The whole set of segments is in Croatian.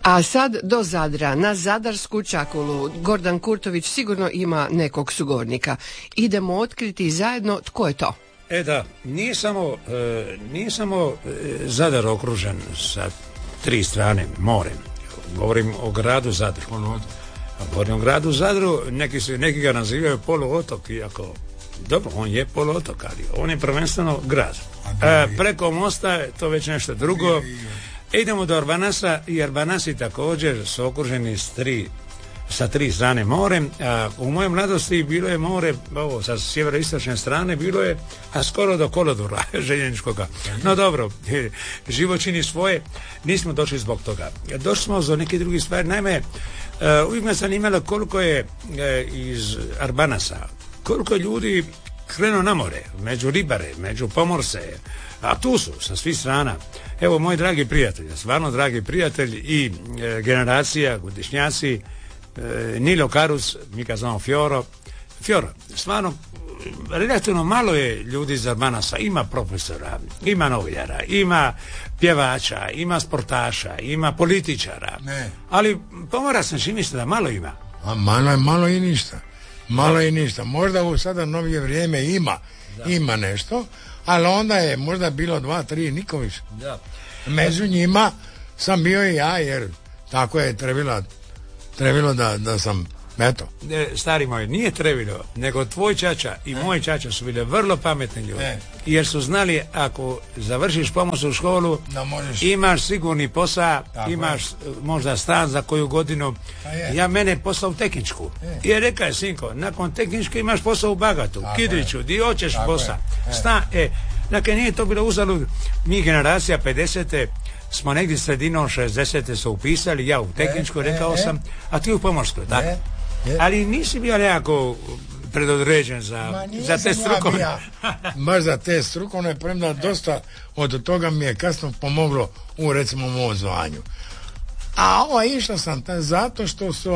A sad do Zadra, na zadarsku čakulu. Gordan Kurtović sigurno ima nekog sugovornika. Idemo otkriti zajedno tko je to. Da, nije samo Zadar okružen sa 3 strane morem. Govorim o gradu Zadru. Govorim o gradu Zadru, neki ga nazivaju poluotok, iako dobro, on je poluotok, ali on je prvenstveno grad. Preko mosta je to već nešto drugo. Idemo do Arbanasa i Arbanasi također su okruženi sa 3 strane morem. U mojoj mladosti bilo je more, ovo sa sjeveroistočne strane, bilo je skoro do kolodvora željezničkoga. No dobro, život čini svoje, nismo došli zbog toga. Došli smo do neke druge stvari. Naime, uvijek me zanimalo koliko je iz Arbanasa, koliko je ljudi krenuo na more, među ribare, među pomorce, a tu su sa svih strana. Evo, moj dragi prijatelj, stvarno dragi prijatelj i generacija, godišnjaci, Nilo Karus, mi ga znamo Fioro, stvarno, relativno malo je ljudi iz Arbanasa, ima profesora, ima novinara, ima pjevača, ima sportaša, ima političara, ali pomoraca čini se da malo ima. A malo i ništa. Malo i ništa. Možda u sada novije vrijeme ima nešto, ali onda je možda bilo 2-3 niko više. Među njima sam bio i ja, jer tako je trebilo da sam, eto. Stari moj, nije trebilo, nego tvoj čača i moj čača su bile vrlo pametni ljudi. Jer su znali, ako završiš pomorsku školu, imaš sigurni posao, imaš možda stan za koju godinu. Ja mene poslao u tehničku. I je rekao, sinko, nakon tehničke imaš posao u Bagatu, Kidriću, di hoćeš posao. Dakle, nije to bilo uzalud. Mi generacija 50. smo negdje sredinom 60. se upisali, ja u tehničku, rekao sam, a ti u pomorskoj, tako? Ali nisi bio nekako predodređen za te strukovne. Baš za te strukovne, premda dosta od toga mi je kasno pomoglo u, recimo, mom zvanju. A išao sam zato što su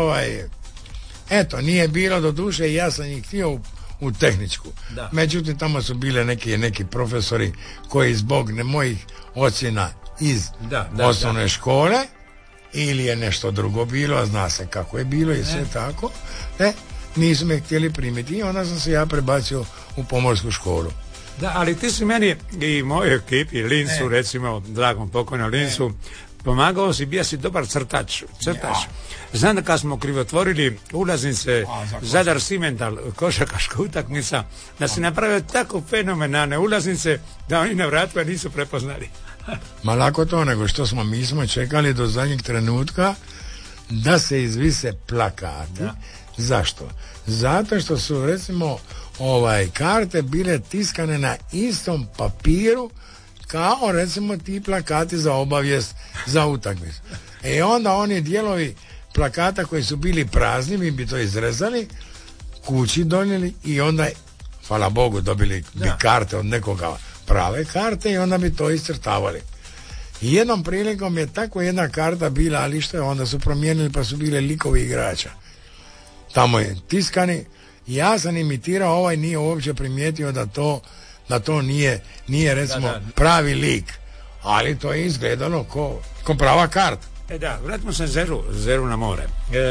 eto, nije bilo do duše i ja sam ih htio u tehničku. Međutim, tamo su bile neki profesori koji zbog mojih ocjena iz osnovne škole ili je nešto drugo bilo, a zna se kako je bilo i sve tako, nisu me htjeli primiti i onda sam se ja prebacio u pomorsku školu. Da, ali ti si meni i mojoj ekipi, Lincu, recimo, dragom pokojnom Lincu, pomagao si, bio si dobar crtač. Znam da kad smo krivotvorili ulaznice Zadar Simental, košarkaška utakmica, da si napravio tako fenomenalne ulaznice da oni na vratima nisu prepoznali. Ma lako to, nego što mi smo čekali do zadnjeg trenutka da se izvise plakati. Zašto? Zato što su, recimo, karte bile tiskane na istom papiru kao, recimo, ti plakati za obavijest za utakmicu. Onda oni dijelovi plakata koji su bili prazni, mi bi to izrezali, kući donijeli i onda, hvala Bogu, dobili bi karte od nekoga, prave karte, i onda bi to iscrtavali. I jednom prilikom je tako jedna karta bila, ali što je, onda su promijenili pa su bile likovi igrača. Tamo je tiskani, ja sam imitirao, nije uopće primijetio da to nije recimo pravi lik, ali to je izgledalo ko prava karta. Vratimo se Zeru na more.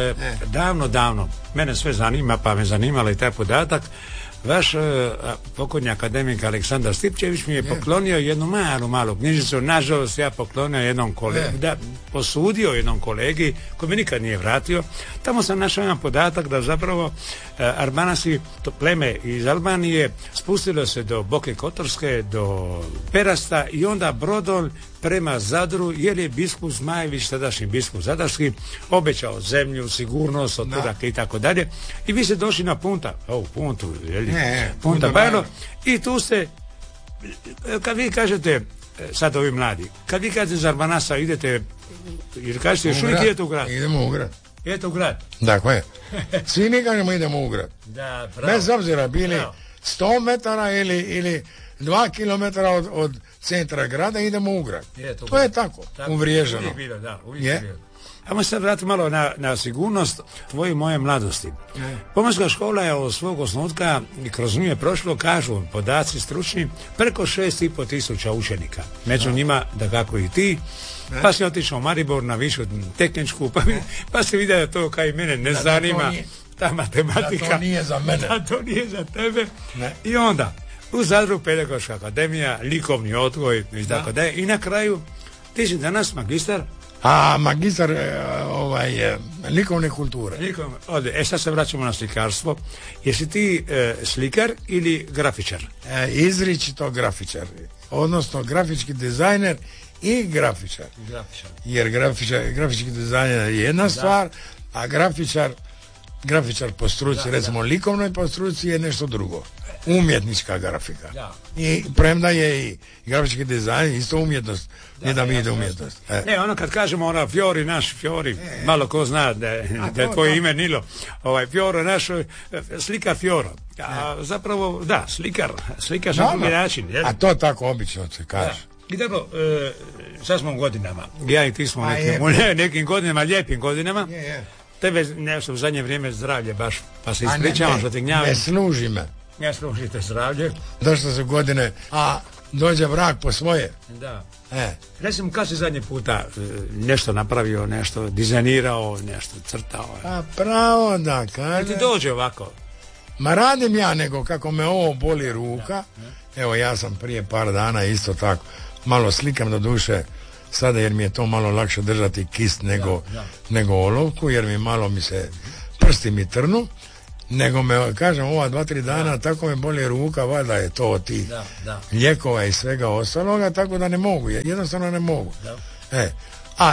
Davno, mene sve zanima, pa me zanimalo i taj podatak. Vaš pokojni akademik Aleksandar Stipčević mi je poklonio jednu malu knjižicu, nažalost ja poklonio jednom kolegi, posudio jednom kolegi koji mi nikad nije vratio. Tamo sam našao jedan podatak da zapravo Arbanasi, to pleme iz Albanije, spustilo se do Boke Kotorske, do Perasta i onda brodom prema Zadru, jer je biskup Zmajević, tadašnji biskup zadarski, obećao zemlju, sigurnost od Turaka i tako dalje. I vi ste došli na Punta Bajlo, i tu ste, kad vi kažete, sad ovi mladi, kad vi kažete za Arbanasa idete, jer kažete još uvijek idete u grad. Idemo u grad. Idete u grad. Dakle, svi mi kažemo idemo u grad. Bez obzira bili 100 metara ili 2 kilometra od centra grada i idemo u grad. To je tako, tako uvriježeno. Uvijek bilo, da, uvijek bilo. Ajmo se vratiti malo na sigurnost tvoje i moje mladosti. Pomorska škola je od svog osnutka i kroz nju je prošlo, kažu podaci stručni, preko 6.500 učenika. Među njima, dakako i ti, pa si otišao u Maribor na višu tehničku, pa si vidio da to kao i mene ne zanima, ta matematika. Da to nije za mene. Da to nije za tebe. Ne. I onda, u Zadru pedagoška akademija, likovni odgoj i tako da je. I na kraju, ti si danas magistar. A magistar likovne kulture. Sad se vraćamo na slikarstvo. Jesi ti slikar ili grafičar? Izričito grafičar. Odnosno grafički dizajner i grafičar. Jer grafički dizajner je jedna stvar, a grafičar po struci, recimo likovnoj po struci je nešto drugo. Umjetnička grafika. I premda je i grafički dizajn isto umjetnost. Da vidi umjetnost. Ono kad kažemo Fiori, naš Fiori, malo ko zna da je tvoje ime Nilo. Fioro naš, slikar Fioro. Zapravo, da, slikar na drugi način. A to tako obično se kaže. I dobro, sad smo u godinama. Ja i ti smo nekim godinama, lijepim godinama. Tebe nešto u zadnje vrijeme zdravlje baš, pa se ispričavam što te gnjavim. Ne služi me. Ne služite zdravlje. Došlo su godine, a dođe vrag po svoje. Da. Recimo, kad si zadnji puta nešto napravio, nešto dizajnirao, nešto crtao? A pravo da kaže. Ti dođe ovako? Ma radim ja, nego kako me ovo boli ruka. Evo, ja sam prije par dana isto tako malo slikam do duše sada, jer mi je to malo lakše držati kist nego olovku, jer mi se prsti mi trnu. Nego me, kažem, ova 2-3 dana tako me boli ruka, valjda je to od tih lijekova i svega ostaloga, tako da ne mogu, jednostavno ne mogu. A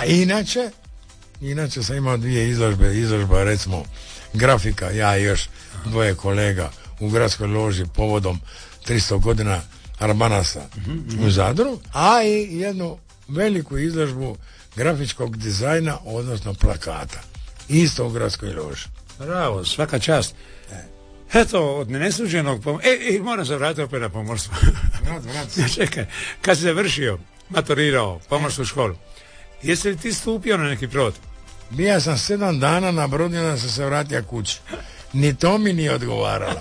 inače sam imao 2 izložba, recimo grafika, ja i još 2 kolega u gradskoj loži povodom 300 godina Arbanasa u Zadru, a i jednu veliku izložbu grafičkog dizajna, odnosno plakata, isto u gradskoj loži. Bravo, svaka čast. Eto, od nesuđenog moram se vratiti opet na pomorstvo. Čekaj, kad si završio, maturirao pomorsku školu, jesi li ti stupio na neki brod? Bija sam 7 dana na brodu i onda sam se vratio kući. Ni to mi nije odgovaralo.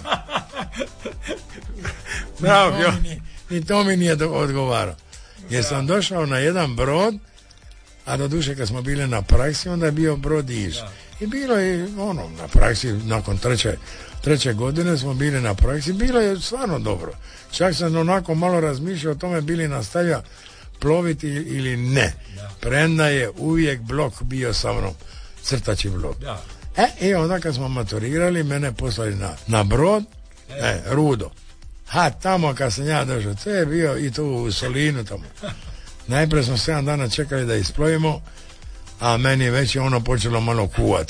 Bravo, ni to mi nije odgovaralo. Jer sam došao na jedan brod, a do duše kad smo bili na praksi, onda je bio brod Iž. I bilo je na praksi, nakon treće godine smo bili na praksi, bilo je stvarno dobro. Čak sam onako malo razmišljao o tome bili nastavio ploviti ili ne. Premda je uvijek blok bio sa mnom, crtači blok. I onda kad smo maturirali, mene poslali na brod, Rudo. Tamo kad sam ja došao, to je bio i tu u Solinu tamo. Najprije smo 7 dana čekali da isplovimo, a meni je već počelo malo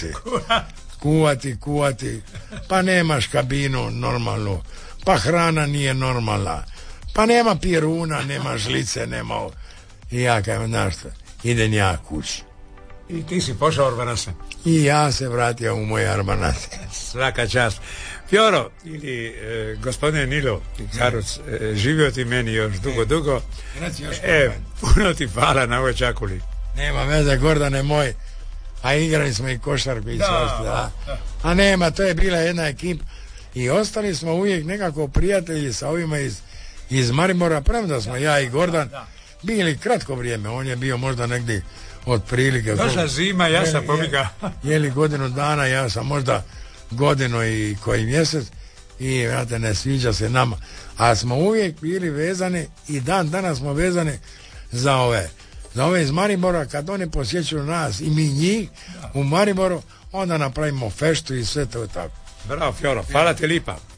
kuvati, pa nemaš kabinu normalnu, pa hrana nije normalna, pa nema piruna, nema žlice, nema ovo. I ja kažem, znaš što, idem ja kući. I ti si pošao Arbanase? I ja se vratio u moj Arbanase. Svaka čast. Fioro, ili gospodine Nilo Karuc, živio ti meni još dugo. Puno ti hvala na ovoj čakuli. Nema veze, Gordane moj, a igrali smo i košarku i sve. A nema, to je bila jedna ekipa i ostali smo uvijek nekako prijatelji sa ovima iz Maribora, premda smo ja i Gordan bili kratko vrijeme, on je bio možda negdje otprilike. Došla zima, ja sam pobjegao. Jeli godinu dana, ja sam možda godinu i koji mjesec i znate, ne sviđa se nama, a smo uvijek bili vezani i danas smo vezani za ove iz Maribora. Kad oni posjećuju nas i mi njih u Mariboru, onda napravimo feštu i sve to tako. Bravo, Fioro, hvala ti lipa.